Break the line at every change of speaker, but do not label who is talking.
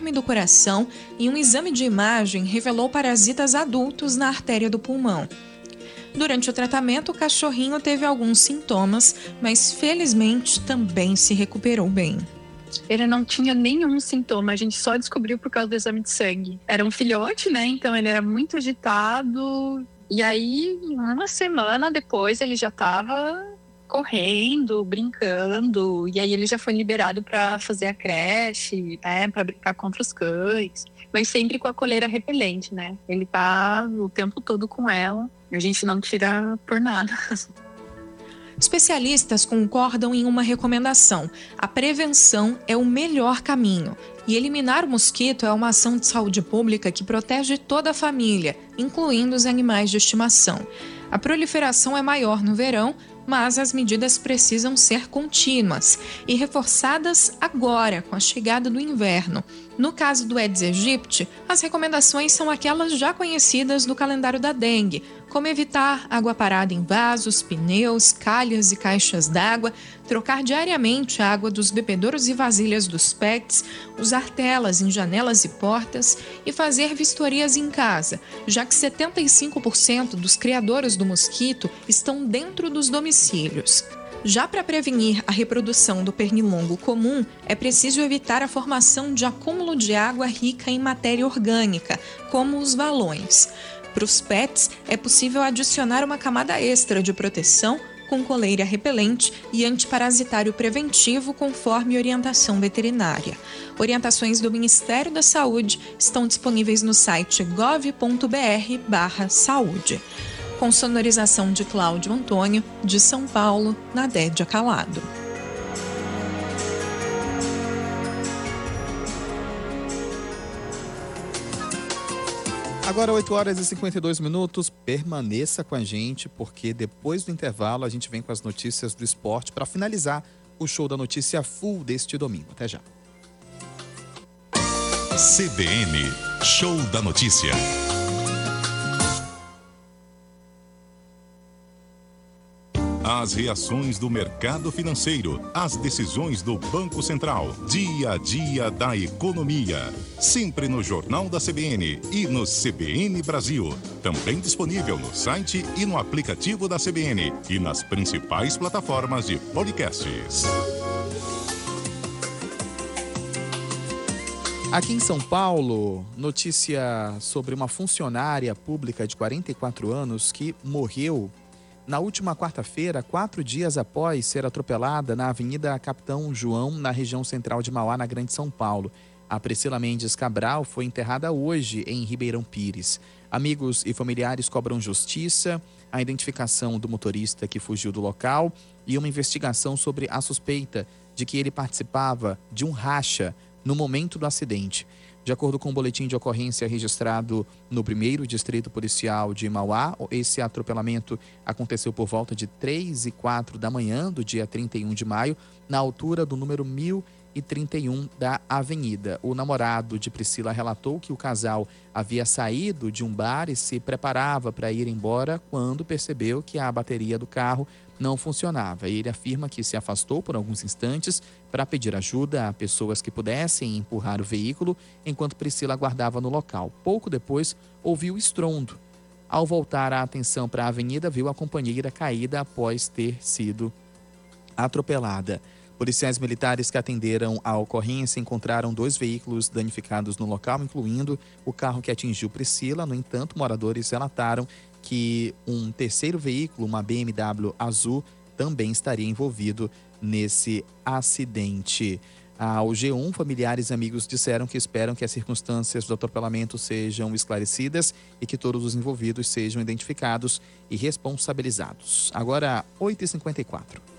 enorme do coração e um exame de imagem revelou parasitas adultos na artéria do pulmão. Durante o tratamento, o cachorrinho teve alguns sintomas, mas felizmente também se recuperou bem.
Ele não tinha nenhum sintoma, a gente só descobriu por causa do exame de sangue. Era um filhote, né? Então ele era muito agitado. E aí, uma semana depois, ele já estava correndo, brincando. E aí ele já foi liberado para fazer a creche, né? Para brincar contra os cães. Mas sempre com a coleira repelente, né? Ele tá o tempo todo com ela. A gente não tira por nada.
Especialistas concordam em uma recomendação: a prevenção é o melhor caminho. E eliminar o mosquito é uma ação de saúde pública que protege toda a família, incluindo os animais de estimação. A proliferação é maior no verão, mas as medidas precisam ser contínuas e reforçadas agora, com a chegada do inverno. No caso do Aedes aegypti, as recomendações são aquelas já conhecidas do calendário da dengue, como evitar água parada em vasos, pneus, calhas e caixas d'água, trocar diariamente a água dos bebedouros e vasilhas dos pets, usar telas em janelas e portas e fazer vistorias em casa, já que 75% dos criadouros do mosquito estão dentro dos domicílios. Já para prevenir a reprodução do pernilongo comum, é preciso evitar a formação de acúmulo de água rica em matéria orgânica, como os valões. Para os pets, é possível adicionar uma camada extra de proteção com coleira repelente e antiparasitário preventivo conforme orientação veterinária. Orientações do Ministério da Saúde estão disponíveis no site gov.br/saúde. Com sonorização de Cláudio Antônio, de São Paulo, Nadédia Calado.
Agora 8h52, permaneça com a gente, porque depois do intervalo a gente vem com as notícias do esporte para finalizar o show da notícia full deste domingo. Até já.
CBN, Show da Notícia. As reações do mercado financeiro, as decisões do Banco Central, dia a dia da economia. Sempre no Jornal da CBN e no CBN Brasil. Também disponível no site e no aplicativo da CBN e nas principais plataformas de podcasts.
Aqui em São Paulo, notícia sobre uma funcionária pública de 44 anos que morreu na última quarta-feira, 4 dias após ser atropelada na Avenida Capitão João, na região central de Mauá, na Grande São Paulo. A Priscila Mendes Cabral foi enterrada hoje em Ribeirão Pires. Amigos e familiares cobram justiça, a identificação do motorista que fugiu do local e uma investigação sobre a suspeita de que ele participava de um racha no momento do acidente. De acordo com o boletim de ocorrência registrado no 1º Distrito Policial de Mauá, esse atropelamento aconteceu por volta de 3h04 da manhã do dia 31 de maio, na altura do número 1031 da avenida. O namorado de Priscila relatou que o casal havia saído de um bar e se preparava para ir embora quando percebeu que a bateria do carro não funcionava. Ele afirma que se afastou por alguns instantes para pedir ajuda a pessoas que pudessem empurrar o veículo, enquanto Priscila aguardava no local. Pouco depois, ouviu estrondo. Ao voltar a atenção para a avenida, viu a companheira caída após ter sido atropelada. Policiais militares que atenderam a ocorrência encontraram 2 veículos danificados no local, incluindo o carro que atingiu Priscila. No entanto, moradores relataram que um terceiro veículo, uma BMW azul, também estaria envolvido nesse acidente. Ao G1, familiares e amigos disseram que esperam que as circunstâncias do atropelamento sejam esclarecidas e que todos os envolvidos sejam identificados e responsabilizados. Agora, 8h54.